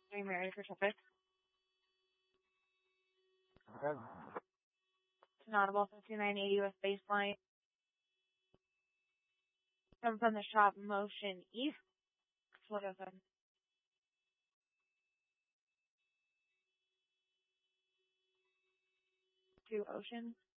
Are you ready for traffic? It's an audible 5980 with baseline. Come from the shop motion east. What is it? To Ocean.